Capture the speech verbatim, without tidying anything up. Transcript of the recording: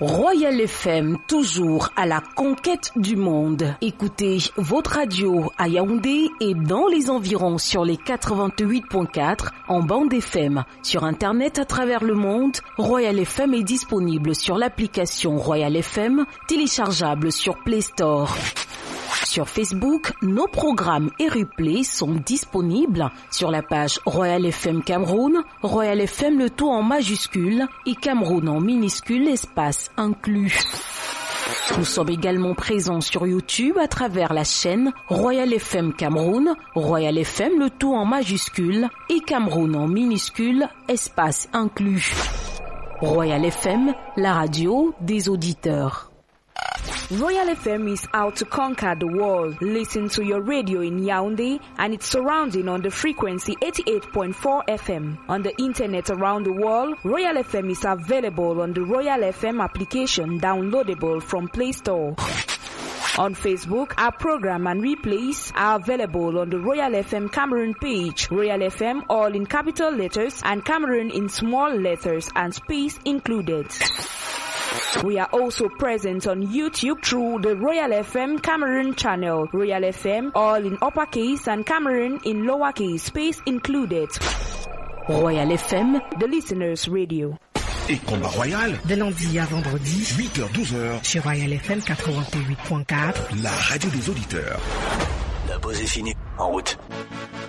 Royal F M, toujours à la conquête du monde. Écoutez votre radio à Yaoundé et dans les environs sur les quatre-vingt-huit point quatre en bande F M. Sur Internet à travers le monde, Royal F M est disponible sur l'application Royal F M, téléchargeable sur Play Store. Sur Facebook, nos programmes et replays sont disponibles sur la page Royal F M Cameroun, Royal F M le tout en majuscule et Cameroun en minuscule espace inclus. Nous sommes également présents sur YouTube à travers la chaîne Royal F M Cameroun, Royal F M le tout en majuscule et Cameroun en minuscule espace inclus. Royal F M, la radio des auditeurs. Royal F M is out to conquer the world. Listen to your radio in Yaoundé and its surrounding on the frequency eighty-eight point four F M. On the internet around the world, Royal F M is available on the Royal F M application downloadable from Play Store. On Facebook, our program and replays are available on the Royal F M Cameroon page. Royal F M all in capital letters and Cameroon in small letters and space included. We are also present on YouTube through the Royal F M Cameroon channel. Royal F M all in uppercase and Cameroon in lowercase, space included. Royal F M, the listener's radio. Et Combat Royal, de lundi à vendredi, huit heures douze heures, sur Royal F M quatre-vingt-huit point quatre, la radio des auditeurs. La pause est finie, en route.